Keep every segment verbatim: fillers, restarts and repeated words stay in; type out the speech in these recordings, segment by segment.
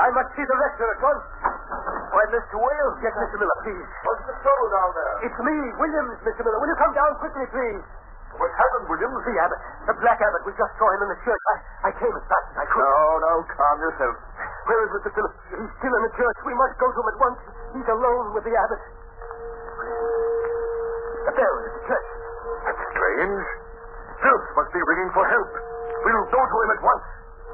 I must see the rector at once. Why, Mister Williams. Yes, Mister Miller, please. What's the trouble down there? It's me, Williams, Mister Miller. Will you come down quickly, please? What happened, Williams? The abbot. The black abbot. We just saw him in the church. I, I came as fast as I could. No, no, calm yourself. Where is Mister Phillips? He's still in the church. We must go to him at once. He's alone with the abbot. The bell is the church. That's strange. Phillips must be ringing for help. We'll go to him at once.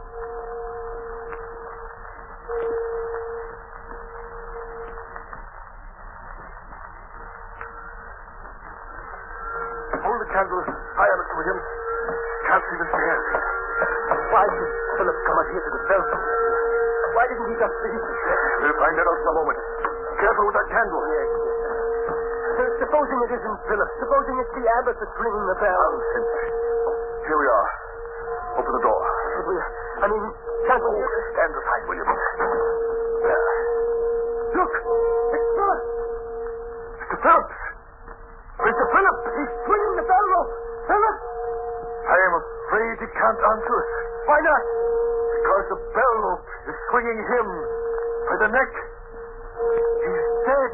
Hold the candle higher, Mister Williams. Can't see the stairs. Why did Phillips come up here to the bell? Why didn't he just leave? We'll find that out in a moment. Careful with that candle. Yes, yes. Uh, supposing it isn't Phillips. Supposing it's the abbot that's ringing the bell. Nonsense. Here we are. Open the door. I mean, can't we... Oh, stand aside, Williams. There. Look! It's Phillips! Mister Phillips! Mister Phillips! He's swinging the bell rope! Phillips! I am afraid he can't answer us. Why not? Because the bell rope is swinging him by the neck. He's dead.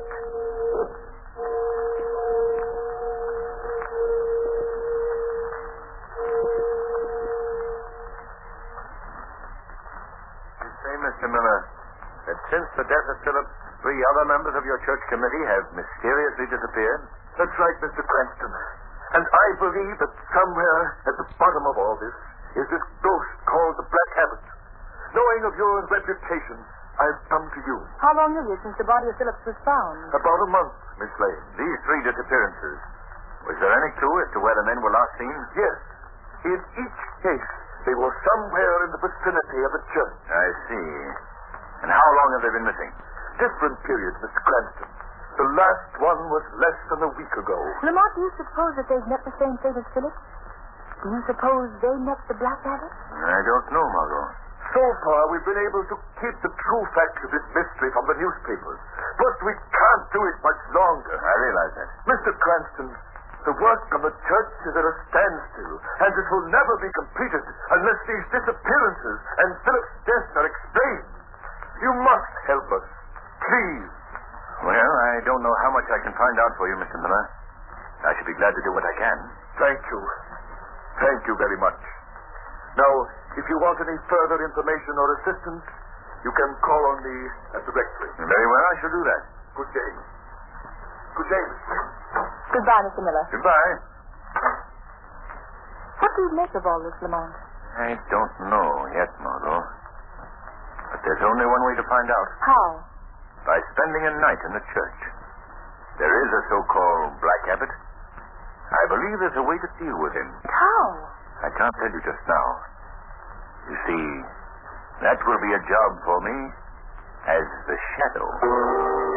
You say, Mister Miller, that since the death of Phillips, three other members of your church committee have mysteriously disappeared? That's right, Mister Cranston. And I believe that somewhere at the bottom of all this is this ghost called the Black Abbot. Knowing of your reputation, I've come to you. How long is it since the body of Phillips was found? About a month, Miss Lane. These three disappearances. Was there any clue as to where the men were last seen? Yes. In each case, they were somewhere in the vicinity of the church. I see. And how long have they been missing? Different periods, Mister Cranston. The last one was less than a week ago. Lamont, do you suppose that they've met the same fate as Phillips? Do you suppose they met the Black Abbot? I don't know, Margot. So far, we've been able to keep the true facts of this mystery from the newspapers. But we can't do it much longer. I realize that. Mister Cranston, the work on the church is at a standstill, and it will never be completed unless these disappearances and Philip's death are explained. You must help us. Please. Well, I don't know how much I can find out for you, Mister Miller. I should be glad to do what I can. Thank you. Thank you very much. Now, if you want any further information or assistance, you can call on me at the rectory. Very well, I shall do that. Good day. Good day, Mister Goodbye, Mister Miller. Goodbye. What do you make of all this, Lamont? I don't know yet, Margot. But there's only one way to find out. How? By spending a night in the church. There is a so-called Black Abbot. I believe there's a way to deal with him. How? I can't tell you just now. You see, that will be a job for me as the Shadow.